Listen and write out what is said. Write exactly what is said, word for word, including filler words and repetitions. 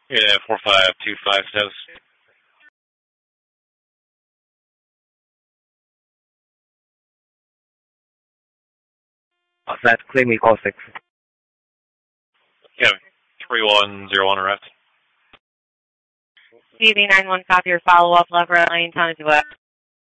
Yeah, four five two five status. Offset, claim we call six. Yeah, three one zero one arrest. C V nine one, copy your follow-up, Lover Lane, time to what?